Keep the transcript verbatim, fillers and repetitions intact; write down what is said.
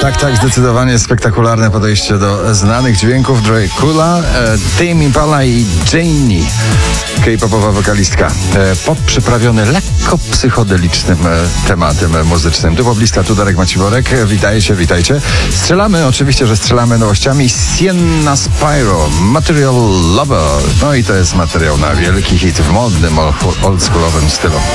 Tak, tak, zdecydowanie spektakularne podejście do znanych dźwięków. Dre Kula, e, Tame Impala i Janie, K-popowa wokalistka. E, pop przyprawiony lekko psychodelicznym e, tematem e, muzycznym. Tu pobliska, tu Darek Maciworek. E, witajcie, witajcie. Strzelamy, oczywiście, że strzelamy nowościami. Sienna Spyro, Material Lover. No i to jest materiał na wielki hit w modnym, oldschoolowym stylu.